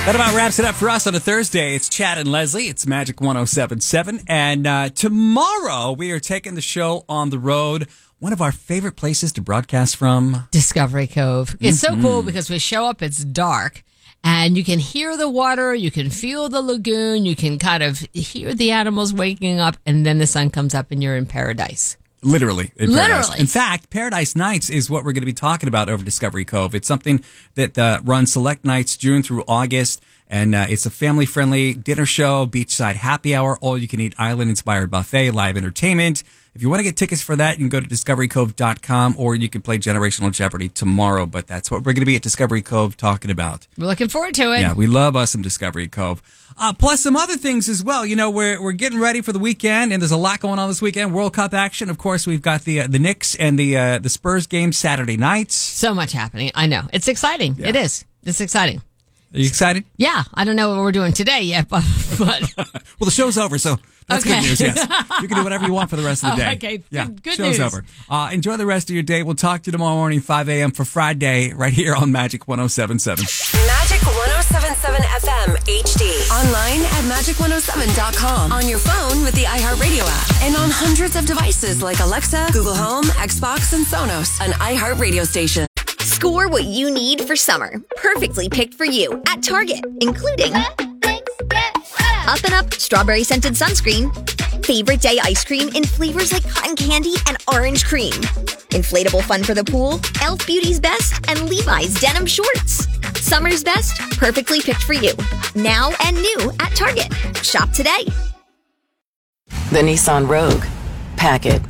That about wraps it up for us on a Thursday. It's Chad and Leslie. It's Magic 107.7. And tomorrow we are taking the show on the road. One of our favorite places to broadcast from. Discovery Cove. It's so cool because we show up, it's dark, and you can hear the water, you can feel the lagoon, you can kind of hear the animals waking up, and then the sun comes up and you're in paradise. Literally. Literally. In fact, Paradise Nights is what we're going to be talking about over Discovery Cove. It's something that runs select nights June through August. And it's a family-friendly dinner show, beachside happy hour, all-you-can-eat island-inspired buffet, live entertainment. If you want to get tickets for that, you can go to discoverycove.com, or you can play Generational Jeopardy tomorrow. But that's what we're going to be at Discovery Cove talking about. We're looking forward to it. Yeah, we love us some Discovery Cove. Plus some other things as well. You know, we're getting ready for the weekend, and there's a lot going on this weekend. World Cup action. Of course, we've got the Knicks and the Spurs game Saturday nights. So much happening. I know. It's exciting. Yeah. It is. It's exciting. Are you excited? Yeah. I don't know what we're doing today yet, but well, the show's over, so that's good news, yes. You can do whatever you want for the rest of the day. Okay, yeah, good show's news. over. Enjoy the rest of your day. We'll talk to you tomorrow morning, 5 a.m. for Friday, right here on Magic 107.7. Magic 107.7 FM HD. Online at magic107.com. On your phone with the iHeartRadio app. And on hundreds of devices like Alexa, Google Home, Xbox, and Sonos. An iHeartRadio station. Score what you need for summer. Perfectly picked for you at Target, including Up and Up strawberry scented sunscreen, favorite day ice cream in flavors like cotton candy and orange cream, inflatable fun for the pool, Elf Beauty's Best, and Levi's denim shorts. Summer's best, perfectly picked for you. Now and new at Target. Shop today. The Nissan Rogue. Pack it.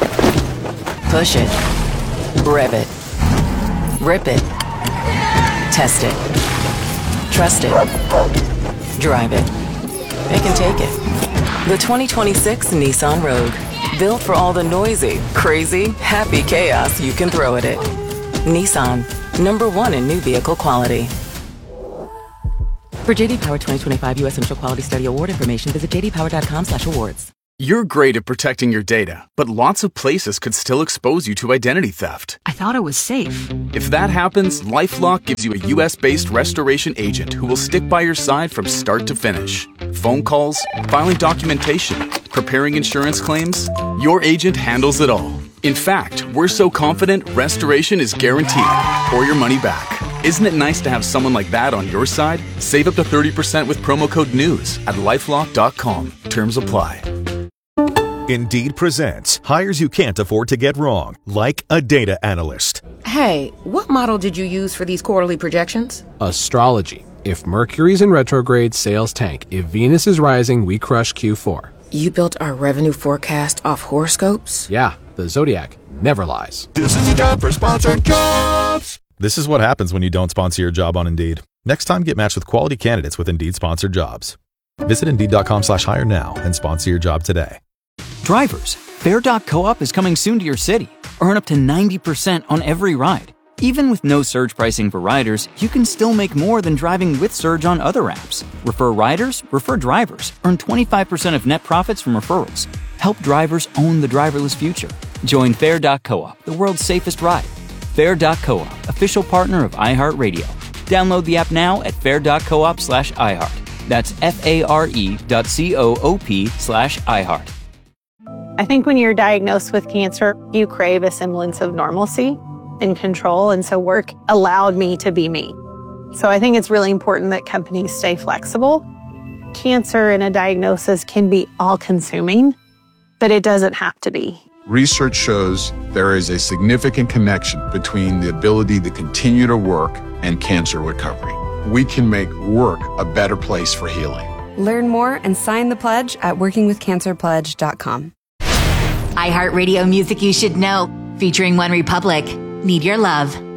Push it. Rev it. Rip it. Test it. Trust it. Drive it. It can take it. The 2026 Nissan Rogue. Built for all the noisy, crazy, happy chaos you can throw at it. Nissan. #1 in new vehicle quality. For JD Power 2025 U.S. Initial Quality Study Award information, visit jdpower.com/awards. You're great at protecting your data, but lots of places could still expose you to identity theft. I thought it was safe. If that happens, LifeLock gives you a U.S.-based restoration agent who will stick by your side from start to finish. Phone calls, filing documentation, preparing insurance claims, your agent handles it all. In fact, we're so confident restoration is guaranteed or your money back. Isn't it nice to have someone like that on your side? Save up to 30% with promo code NEWS at LifeLock.com. Terms apply. Indeed presents hires you can't afford to get wrong, like a data analyst. Hey, what model did you use for these quarterly projections? Astrology. If Mercury's in retrograde, sales tank. If Venus is rising, we crush Q4. You built our revenue forecast off horoscopes? Yeah, the Zodiac never lies. This is the job for sponsored jobs. This is what happens when you don't sponsor your job on Indeed. Next time, get matched with quality candidates with Indeed sponsored jobs. Visit Indeed.com/hire now and sponsor your job today. Drivers, Fair.coop is coming soon to your city. Earn up to 90% on every ride. Even with no surge pricing for riders, you can still make more than driving with surge on other apps. Refer riders, refer drivers. Earn 25% of net profits from referrals. Help drivers own the driverless future. Join Fair.coop, the world's safest ride. Fair.coop, official partner of iHeartRadio. Download the app now at fair.coop/iHeart. That's FARE.coop/iHeart. I think when you're diagnosed with cancer, you crave a semblance of normalcy and control. And so work allowed me to be me. So I think it's really important that companies stay flexible. Cancer and a diagnosis can be all-consuming, but it doesn't have to be. Research shows there is a significant connection between the ability to continue to work and cancer recovery. We can make work a better place for healing. Learn more and sign the pledge at workingwithcancerpledge.com. iHeartRadio music you should know, featuring One Republic. Need Your Love.